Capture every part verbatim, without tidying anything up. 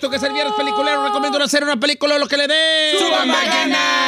momento que es el viernes peliculero. Recomiendo hacer una película lo que le dé. ¡Suban ballena!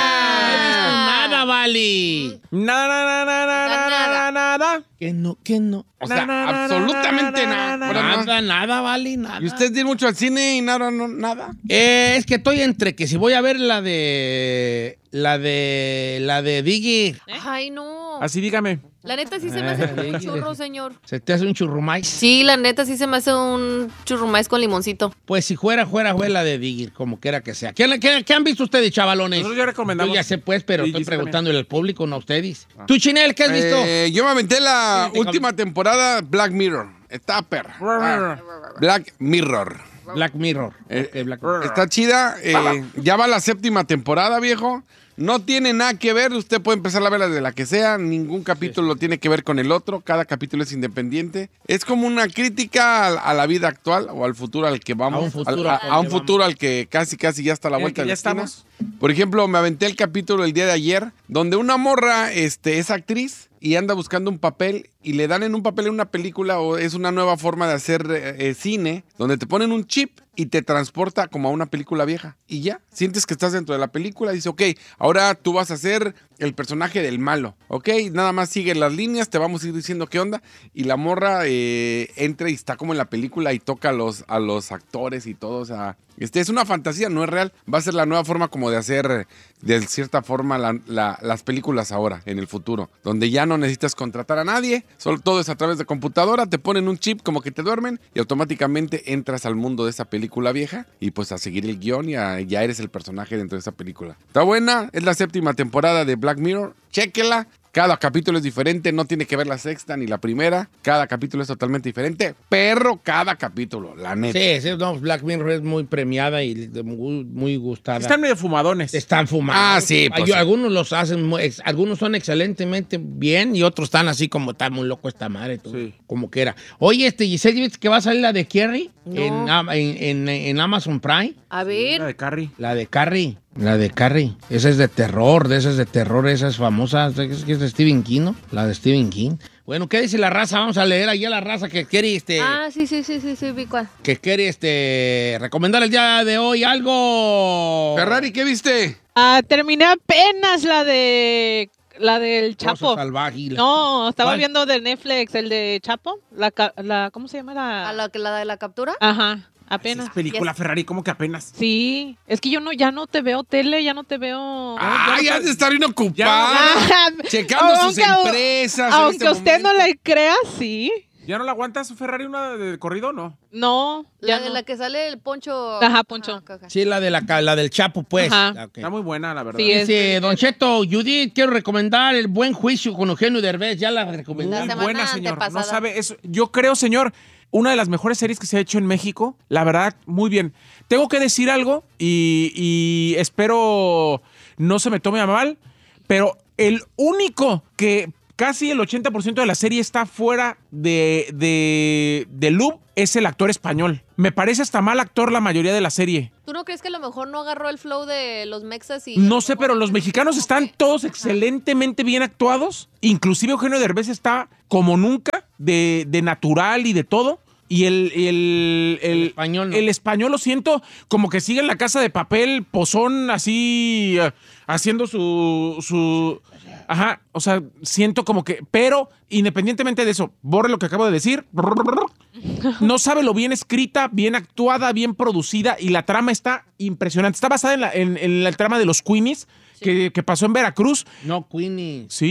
No he visto nada, Vali. Nada, nada, nada, nada, nada. Que no, que no. O sea, Na, na, absolutamente na, na, nada. na, Bueno, Nada, nada, Vali, nada. ¿Y usted tiene mucho al cine y nada, no, nada? Eh, es que estoy entre que si voy a ver la de... La de... La de Diggy. Ay, no. Así dígame. La neta sí se me hace un churro, señor. ¿Se te hace un churrumais? Sí, la neta sí se me hace un churrumais con limoncito. Pues si fuera, fuera, fuera la de Diggy, como quiera que sea. ¿Qué, qué, qué han visto ustedes, chavalones? Nosotros ya recomendamos. Yo ya sé, pues, pero Sí, estoy sí, también. preguntándole al público, no a ustedes. ¿Tú, Chinel, qué has visto? Eh, yo me aventé la Fíjate, última temporada Black Mirror. Está perra. Ah, Black Mirror. Black Mirror. Eh, Ok, Black Mirror. Está chida. eh, ya va la séptima temporada, viejo. No tiene nada que ver. Usted puede empezar a verla de la que sea. Ningún capítulo tiene que ver con el otro. Cada capítulo es independiente. Es como una crítica a, a la vida actual o al futuro al que vamos. A un futuro al, a, al a un que futuro al que casi, casi ya está a la En el vuelta que de ya la esquina. estamos. Por ejemplo, me aventé el capítulo el día de ayer donde una morra este, es actriz y anda buscando un papel y le dan en un papel en una película o es una nueva forma de hacer eh, eh, cine donde te ponen un chip y te transporta como a una película vieja. Y ya, sientes que estás dentro de la película y dice, ok, ahora tú vas a ser el personaje del malo, ok, nada más sigue las líneas, te vamos a ir diciendo qué onda. Y la morra eh, entra y está como en la película y toca a los, a los actores y todo, o sea... Este es una fantasía, no es real. Va a ser la nueva forma como de hacer, de cierta forma, la, la, las películas ahora, en el futuro. Donde ya no necesitas contratar a nadie, solo todo es a través de computadora, te ponen un chip como que te duermen y automáticamente entras al mundo de esa película vieja y pues a seguir el guión y a, ya eres el personaje dentro de esa película. Está buena, es la séptima temporada de Black Mirror, chéquela. Cada capítulo es diferente, no tiene que ver la sexta ni la primera. Cada capítulo es totalmente diferente. Perro cada capítulo, la neta. Sí, sí, no, Black Mirror es muy premiada y muy, muy gustada. Están medio fumadones. Están fumando. Ah, sí, pues, Yo- sí. Algunos los hacen, muy ex- algunos son excelentemente bien y otros están así como, está muy loco esta madre, tú, Sí. como que era. Oye, este, Giselle, ¿viste que va a salir la de Carrie No. en, Am- en, en- en Amazon Prime? A La ver. de Carrie. La de Carrie, la de Carrie. Esa es de terror, de esas de terror, esa es famosa, es que es de Stephen King, ¿no? La de Stephen King. Bueno, ¿qué dice la raza? Vamos a leer allá la raza que quiere, este, Ah, sí, sí, sí, sí, sí, vi cuál. que quiere, este, recomendar el día de hoy algo. Ferrari, ¿qué viste? Ah, terminé apenas la de la del Rosa Chapo. Salvaje. la- No, estaba ¿Cuál? viendo de Netflix el de Chapo. La, ca- la ¿cómo se llama la? ¿A la, que la de la captura? Ajá, Esa apenas. es película Yes. Ferrari, ¿cómo que apenas? Sí, es que yo no ya no te veo tele, ya no te veo. Ah, ya has de estar bien ocupada. Ah, Checando sus aunque- empresas. en Aunque este usted no momento. le crea, sí. ¿Ya no la aguantas, Ferrari, una de corrido no? No, ya La de no. la que sale el poncho. Ajá, Poncho. ok, ok. Sí, la de la, ca- la del Chapo, pues. Ajá. Ok. Está muy buena, la verdad. Sí, es- Dice, Don Cheto, Judith, quiero recomendar El Buen Juicio con Eugenio Derbez. Ya la recomendé. La Muy semana buena, señor. No antepasada. sabe eso. Yo creo, señor, una de las mejores series que se ha hecho en México. La verdad, muy bien. Tengo que decir algo y, y espero no se me tome a mal, pero el único que casi el ochenta por ciento de la serie está fuera de, de, de loop es el actor español. Me parece hasta mal actor la mayoría de la serie. ¿Tú no crees que a lo mejor no agarró el flow de los mexas y... No sé, pero los mexicanos están todos excelentemente bien actuados. Inclusive Eugenio Derbez está como nunca, de, de natural y de todo. Y el, el, el, El español no. el español lo siento como que sigue en la Casa de Papel, pozón, así, eh, haciendo su, su... Ajá, o sea, siento como que... Pero, independientemente de eso, borre lo que acabo de decir. No sabe lo bien escrita, bien actuada, bien producida y la trama está impresionante. Está basada en la, en, en la trama de los Queenies que, que pasó en Veracruz. No, Queenie. Sí.